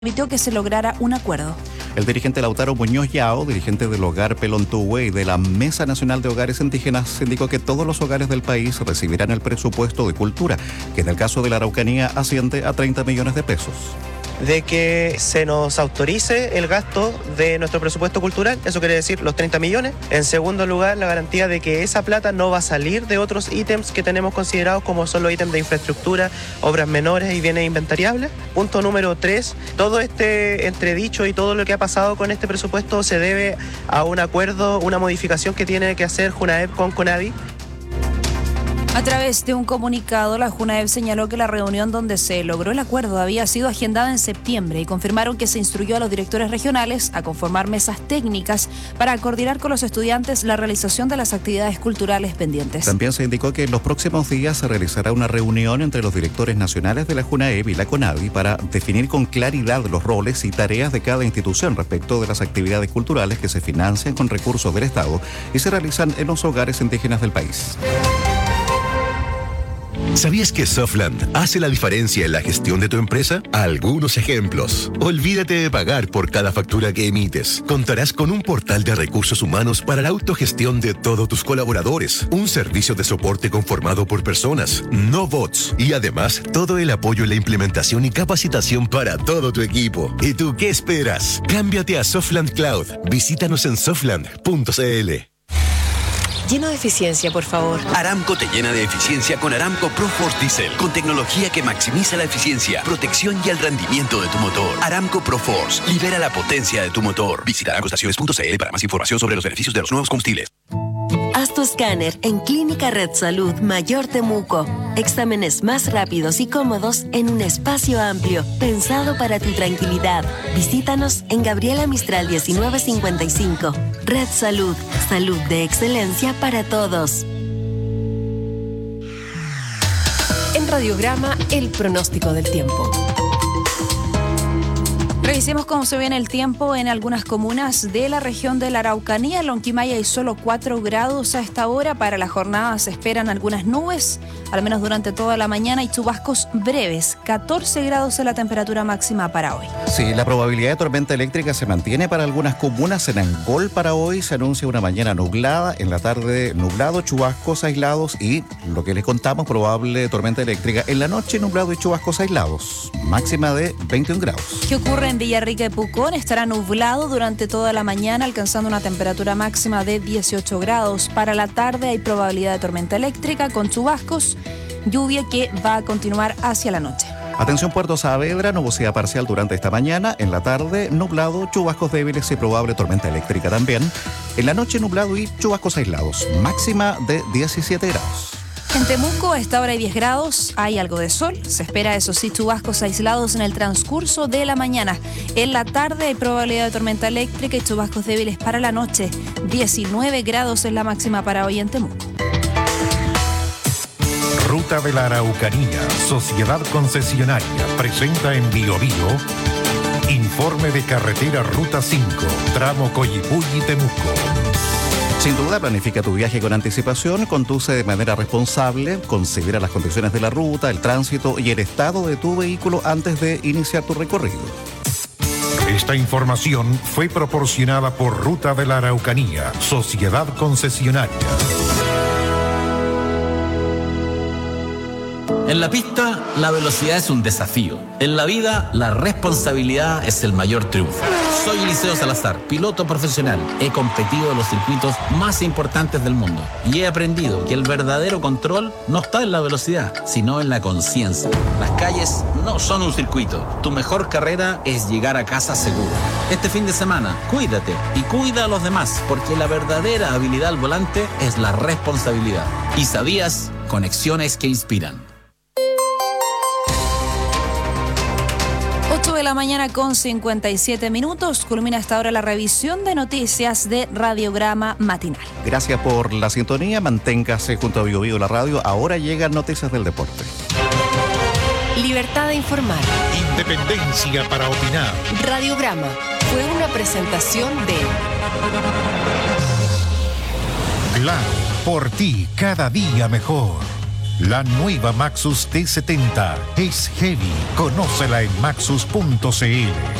permitió que se lograra un acuerdo. El dirigente Lautaro Muñoz Yao, dirigente del Hogar Pelontúe y de la Mesa Nacional de Hogares Indígenas, indicó que todos los hogares del país recibirán el presupuesto de cultura, que en el caso de la Araucanía asciende a 30 millones de pesos. De que se nos autorice el gasto de nuestro presupuesto cultural, eso quiere decir los 30 millones. En segundo lugar, la garantía de que esa plata no va a salir de otros ítems que tenemos considerados como son los ítems de infraestructura, obras menores y bienes inventariables. Punto número 3, todo este entredicho y todo lo que ha pasado con este presupuesto se debe a un acuerdo, una modificación que tiene que hacer Junaep con CONADI. A través de un comunicado, la Junaep señaló que la reunión donde se logró el acuerdo había sido agendada en septiembre y confirmaron que se instruyó a los directores regionales a conformar mesas técnicas para coordinar con los estudiantes la realización de las actividades culturales pendientes. También se indicó que en los próximos días se realizará una reunión entre los directores nacionales de la Junaep y la CONADI para definir con claridad los roles y tareas de cada institución respecto de las actividades culturales que se financian con recursos del Estado y se realizan en los hogares indígenas del país. ¿Sabías que Softland hace la diferencia en la gestión de tu empresa? Algunos ejemplos. Olvídate de pagar por cada factura que emites. Contarás con un portal de recursos humanos para la autogestión de todos tus colaboradores. Un servicio de soporte conformado por personas, no bots. Y además, todo el apoyo en la implementación y capacitación para todo tu equipo. ¿Y tú qué esperas? Cámbiate a Softland Cloud. Visítanos en softland.cl. Lleno de eficiencia, por favor. Aramco te llena de eficiencia con Aramco ProForce Diesel, con tecnología que maximiza la eficiencia, protección y el rendimiento de tu motor. Aramco ProForce, libera la potencia de tu motor. Visita aramcoestaciones.cl para más información sobre los beneficios de los nuevos combustibles. Haz tu escáner en Clínica Red Salud Mayor Temuco. Exámenes más rápidos y cómodos en un espacio amplio, pensado para tu tranquilidad. Visítanos en Gabriela Mistral 1955. Red Salud, salud de excelencia para todos. En Radiograma, el pronóstico del tiempo. Revisemos cómo se viene el tiempo en algunas comunas de la región de la Araucanía. En Lonquimaya hay solo 4 grados a esta hora. Para la jornada se esperan algunas nubes, al menos durante toda la mañana, y chubascos breves. 14 grados es la temperatura máxima para hoy. Sí, la probabilidad de tormenta eléctrica se mantiene para algunas comunas. En Angol para hoy se anuncia una mañana nublada, en la tarde nublado, chubascos aislados y, lo que les contamos, probable tormenta eléctrica. En la noche nublado y chubascos aislados, máxima de 21 grados. ¿Qué ocurre en Villarrica y Pucón? Estará nublado durante toda la mañana, alcanzando una temperatura máxima de 18 grados. Para la tarde hay probabilidad de tormenta eléctrica con chubascos, lluvia que va a continuar hacia la noche. Atención Puerto Saavedra, nubosidad parcial durante esta mañana. En la tarde, nublado, chubascos débiles y probable tormenta eléctrica también. En la noche, nublado y chubascos aislados, máxima de 17 grados. En Temuco, a esta hora hay 10 grados, hay algo de sol. Se espera, eso sí, chubascos aislados en el transcurso de la mañana. En la tarde hay probabilidad de tormenta eléctrica y chubascos débiles para la noche. 19 grados es la máxima para hoy en Temuco. Ruta de la Araucanía, Sociedad Concesionaria, presenta en Bio Bio informe de carretera Ruta 5, tramo Coyipulli-Temuco. Sin duda, planifica tu viaje con anticipación, conduce de manera responsable, considera las condiciones de la ruta, el tránsito y el estado de tu vehículo antes de iniciar tu recorrido. Esta información fue proporcionada por Ruta de la Araucanía, Sociedad Concesionaria. En la pista, la velocidad es un desafío. En la vida, la responsabilidad es el mayor triunfo. Soy Eliseo Salazar, piloto profesional. He competido en los circuitos más importantes del mundo y he aprendido que el verdadero control no está en la velocidad, sino en la conciencia. Las calles no son un circuito. Tu mejor carrera es llegar a casa seguro. Este fin de semana, cuídate y cuida a los demás, porque la verdadera habilidad al volante es la responsabilidad. ¿Y sabías? Conexiones que inspiran. 8 de la mañana con 57 minutos. Culmina hasta ahora la revisión de noticias de Radiograma Matinal. Gracias por la sintonía. Manténgase junto a Bio Bio la radio. Ahora llegan noticias del deporte. Libertad de informar. Independencia para opinar. Radiograma fue una presentación de Claro, por ti cada día mejor. La nueva Maxus T70 es heavy. Conócela en maxus.cl.